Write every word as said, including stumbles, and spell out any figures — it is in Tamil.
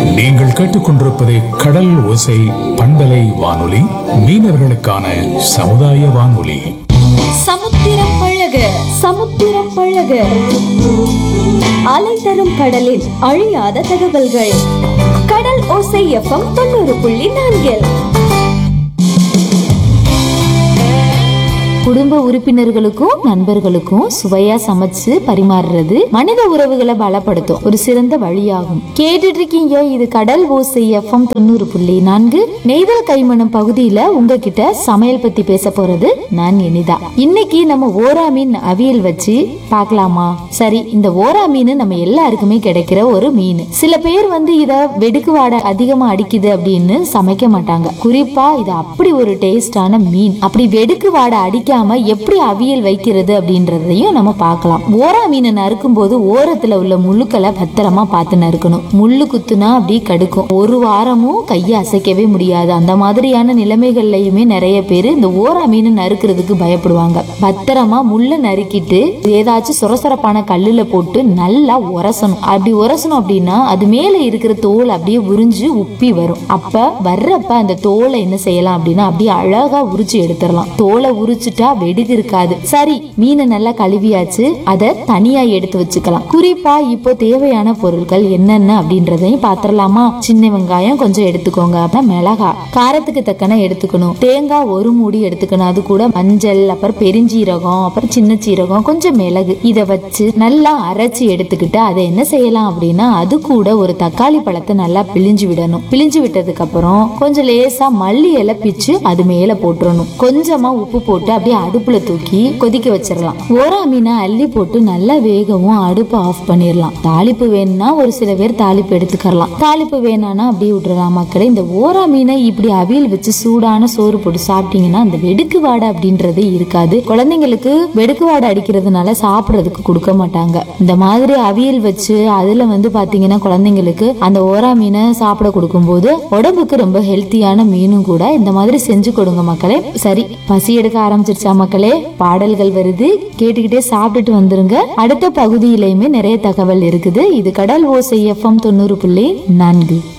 நீங்கள் கேட்டுக்கொண்டிருப்பது கடல் ஓசை பண்பலை வானொலி, மீனவர்களுக்கான சமுதாய வானொலி. சமுத்திரம் பழக சமுத்திரம் பழக அலை தரும் கடலில் அழியாத தகவல்கள். கடல் ஓசை எஃப்எம் தொண்ணூறு புள்ளி நான்கில் குடும்ப உறுப்பினர்களுக்கும் நண்பர்களுக்கும் சுவையா சமைச்சு பரிமாறுறது மனித உறவுகளை பலப்படுத்தும் ஒரு சிறந்த வழியாகும். கேட்டுட்டு இருக்கீங்க, இது கடல் ஓசை எஃப்எம் தொண்ணூறு புள்ளி நான்கு. நெய்தல் கைமணம் பகுதியில உங்ககிட்ட சமையல் பத்தி பேச போறது நான் இனிதா. இன்னைக்கு நம்ம ஓரா மீன் அவியல் வச்சு பார்க்கலாமா? சரி, இந்த ஓரா மீன் நம்ம எல்லாருக்குமே கிடைக்கிற ஒரு மீன். சில பேர் வந்து இத வெடுக்கு வாடை அதிகமா அடிக்குது அப்படின்னு சமைக்க மாட்டாங்க. குறிப்பா இது அப்படி ஒரு டேஸ்டான மீன். அப்படி வெடுக்கு வாடை அடிக்க எப்படி அவியல் வைக்கிறது அப்படின்றதையும் நம்ம பார்க்கலாம். ஓரா மீனை நறுக்கும் போது ஓரத்துல உள்ள முள்ளுக்களை பத்திரமா பார்த்து நறுக்கணும். முள்ளு குத்துனா அப்படி கடுக்கும். ஒரு வாரமும் கையை அசைக்கவே முடியாது. அந்த மாதிரியான நிலைமைகள்லயுமே நிறைய பேர் இந்த ஓரா மீன் நறுக்கிறதுக்கு பயப்படுவாங்க. பத்திரமா முள்ளு நறுக்கிட்டு ஏதாச்சும் சொரசொரப்பான கல்லுல போட்டு நல்லா உரசணும். அப்படி உரசணும் அப்படின்னா அது மேல இருக்கிற தோல் அப்படியே உறிஞ்சு உப்பி வரும். அப்ப வர்றப்ப அந்த தோலை என்ன செய்யலாம் அப்படின்னா அப்படியே அழகா உரிச்சு எடுத்துடலாம். தோலை உரிச்சுட்டா வெடுகு இருக்காது. சரி, மீனை நல்லா கழுவியாச்சு, அதை தனியா எடுத்து வச்சுக்கலாம். குறிப்பா இப்போ தேவையான பொருட்கள் என்னென்ன அப்படின்றதையும் பாத்திரலாமா? சின்ன வெங்காயம் கொஞ்சம் எடுத்துக்கோங்க. அப்புறம் மிளகா காரத்துக்கு தக்கன எடுத்துக்கணும். தேங்காய் ஒரு மூடி எடுத்துக்கணும். அது கூட மஞ்சள், அப்புறம் பெருஞ்சீரகம், அப்புறம் சின்ன சீரகம், கொஞ்சம் மிளகு, இதை வச்சு நல்லா அரைச்சி எடுத்துக்கிட்டு அதை என்ன செய்யலாம் அப்படின்னா அது கூட ஒரு தக்காளி பழத்தை நல்லா பிழிஞ்சு விடணும். பிழிஞ்சு விட்டதுக்கு அப்புறம் கொஞ்சம் லேசா மல்லி இலை பிச்சு அது மேல போட்டுறணும். கொஞ்சமா உப்பு போட்டு அப்படியே அடுப்புல தூக்கி கொதிக்க வச்சிடலாம். ஓரா மீனை அள்ளி போட்டு நல்லா வேகவும் அடுப்பை ஆஃப் பண்ணிடலாம். தாளிப்பு வேணும்னா ஒரு சில பேர் தாளிப்பு எடுத்துக்கலாம். தாளிப்பு வேணானா அப்படியே விட்டுறலாம். மக்களே, இந்த ஓரா மீனை இப்படி அவியல் வச்சு சூடான சோறு போட்டு சாப்பிட்டீங்கன்னா அந்த வெடுக்கு வாடை அப்படின்றதே இருக்காது. குழந்தைங்களுக்கு வெடுக்கு வாடை அடிக்கிறதுனால சாப்பிடறதுக்கு கொடுக்க மாட்டாங்க. இந்த மாதிரி அவியல் வச்சு அதுல வந்து பாத்தீங்கன்னா குழந்தைங்களுக்கு அந்த ஓரா மீனை சாப்பிட கொடுக்கும் போது உடம்புக்கு ரொம்ப ஹெல்த்தியான மீனும் கூட. இந்த மாதிரி செஞ்சு கொடுங்க மக்களே. சரி, பசி எடுக்க ஆரம்பிச்சிருச்சா மக்களே? பாடல்கள் வருது, கேட்டுக்கிட்டே சாப்பிட்டுட்டு வந்துருங்க. அடுத்த பகுதியிலையுமே நிறைய தகவல் இருக்குது. இது கடல் ஓசை எஃப்எம் தொண்ணூறு புள்ளி நான்கு.